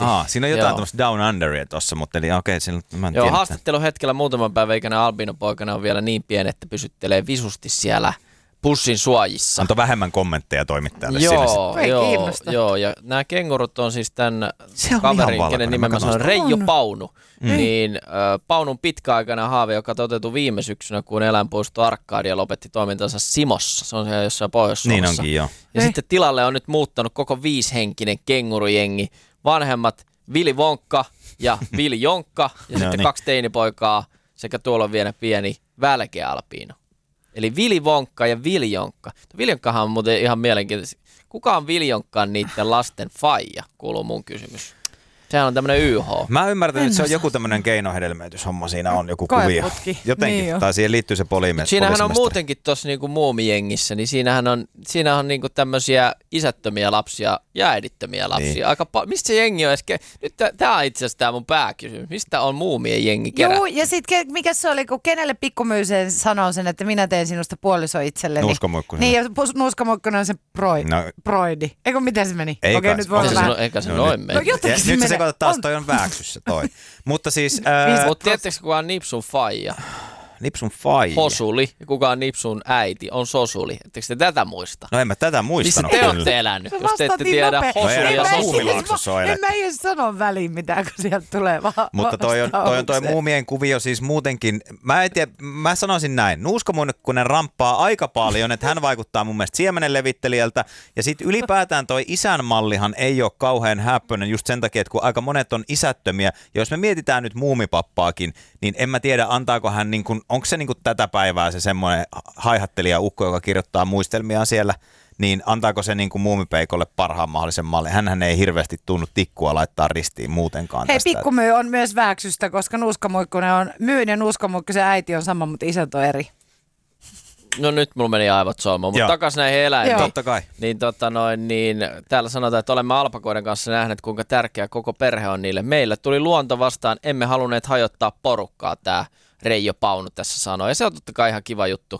Siinä on jotain tämmöistä Down Underia tossa, mutta eli okei, mä en tiedä. Haastatteluhetkellä muutaman päivän ikäinen albinopoikana on vielä niin pieni, että pysyttelee visusti siellä pussin suojissa. Antoi vähemmän kommentteja toimittajalle Joo, ja nämä kengurut on siis tämän kaverin, kenen nimen mä sanon, Reijo Paunu. Niin Paunun pitkäaikainen haave, joka toteutui viime syksynä, kun eläinpuisto Arkadia lopetti toimintansa Simossa. Se on siellä jossain Pohjois-Suomessa. Niin onkin, joo. Ja sitten tilalle on nyt muuttanut koko 5-henkinen kengurujengi. Vanhemmat Vili Wonkka ja Vili Jonkka ja sitten 2 teinipoikaa sekä tuolla on vielä pieni välkeä alpiino. Eli Vili Wonkka ja Vili Jonkka. Vili Jonkkahan on muuten ihan mielenkiintoista. Kuka on Vili Jonkkaan niiden lasten faija, kuuluu mun kysymys. Sehän on tämmönen YH. Mä ymmärrän, että se on joku tämmönen keinohedelmöityshomma. Siinä on joku kuvio. Jotenkin. Niin tai siihen liittyy se poliisemestari. Siinähän on muutenkin tossa niinku muumijengissä, niin siinähän on niinku tämmösiä isättömiä lapsia ja äidittömiä lapsia. Niin. Mistä se jengi on edes? Nyt tää on itse asiassa tää mun pääkysymys. Mistä on muumien jengi kerätty? Joo, ja sit mikä se oli, kun kenelle pikkumyyseen sanoo sen, että minä teen sinusta puoliso itselleni. Nuuskamuikkunen. Niin, ja Nuuskamuikkunen on se broidi. Eikö miten se meni? Okei, nyt voi vähän. Eikä se noin meni. Nyt se sekoittaa taas, toi on vääksyssä toi. Mutta siis... Mutta tiedättekö kuka on Nipsun faija? Nipsun faija? Hosuli. Ja kuka on Nipsun äiti? On Sosuli. Etteikö te tätä muista? No en mä tätä muistanut. Missä te olette elänyt, jos te ette tiedä Hosuli ja Sosuli? En mä edes sano väliin mitään, kun sieltä tulee vaan. Mutta toi muumien kuvio siis muutenkin. Mä sanoisin näin. Nuuskamuikkunen ramppaa aika paljon, että hän vaikuttaa mun mielestä siemenenlevittelijältä. Ja sitten ylipäätään toi isän mallihan ei ole kauhean häppöinen just sen takia, että kun aika monet on isättömiä. Ja jos me mietitään nyt muumipappaakin, niin en mä tiedä antaako hän niin kuin, onko se niin kuin tätä päivää se semmoinen haihattelija ukko, joka kirjoittaa muistelmiaan siellä, niin antaako se niin kuin muumipeikolle parhaan mahdollisen mallin? Hänhän ei hirveästi tunnu tikkua laittaa ristiin muutenkaan. Hei, pikkumyy on myös vääksystä, koska Nuuskamuikkunen on myyn ja Nuuskamuikkusen äiti on sama, mutta isät on eri. No nyt mulla meni aivot soimaan, mutta takaisin näihin eläimiin. Totta kai. Niin täällä sanotaan, että olemme alpakoiden kanssa nähneet, kuinka tärkeä koko perhe on niille. Meille tuli luonto vastaan, emme halunneet hajottaa porukkaa, tämä Reijo Paunu tässä sanoi. Ja se on totta kai ihan kiva juttu.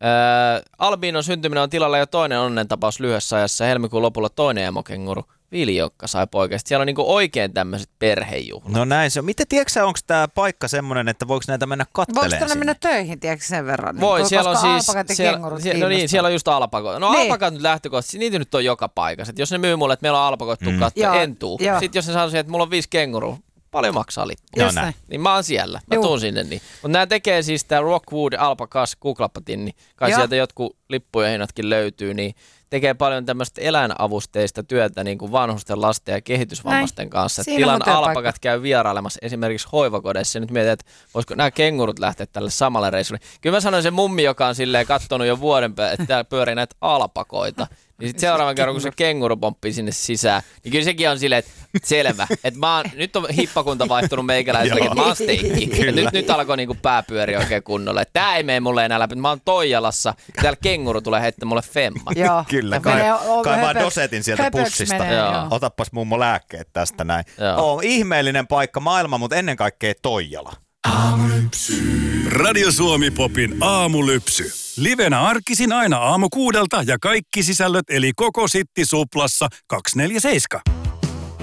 Albinon syntyminen on tilalla jo toinen onnentapaus lyhyessä ajassa. Helmikuun lopulla toinen emokenguru. Vili Jonkka sai poikasta. Siellä on niinku oikein tämmöiset perhejuhlat. No näin se on. Miten tiedätkö onko tämä paikka semmoinen, että voiko näitä mennä kattelemaan? Voiko ne mennä töihin, tiedätkö sen verran? Voi, siellä on siis... siellä on just alpakot. No alpakat nyt lähtökohtaisesti, niitä nyt on joka paikassa. Et jos ne myy mulle, että meillä on alpakot, tuu katsoa, en tuu. Sitten jos ne sanoo, että mulla on 5 kengurua, paljon maksaa lippu. Niin mä oon siellä. Mä tuun sinne niin. Mutta nämä tekee siis tää Rockwood Alpacas, googlappatin, niin kai sieltä jotkut lippujen hinnatkin löytyy, niin tekee paljon tämmöistä eläinavusteista työtä niin kuin vanhusten, lasten ja kehitysvammaisten kanssa. Tilan alpakat käy vierailemassa esimerkiksi hoivakodeissa. Nyt mietin, että voisiko nämä kengurut lähteä tälle samalle reissulle. Kyllä mä sanoin se mummi, joka on silleen katsonut jo vuoden että täällä pyörii näitä alpakoita. Niin sitten seuraavan kerran, kun se kenguru pomppii sinne sisään, niin kyllä sekin on silleen, että selvä. Että nyt on hippakunta vaihtunut meikäläiselläkin, että mä oon steikki. Nyt alkoi niinku pää pyöriä oikein kunnolla. Että tää ei mene mulle enää läpi. Mä oon Toijalassa ja täällä kenguru tulee heittää mulle femma. Kyllä, kai vaan dosetin sieltä pussista. Otappas mummo lääkkeet tästä näin. Ihmeellinen paikka maailma, mutta ennen kaikkea Toijala. Aamulypsy. Radio Suomi Popin aamulypsy. Livenä arkisin aina 6:00 ja kaikki sisällöt eli koko Sitti Suplassa 247.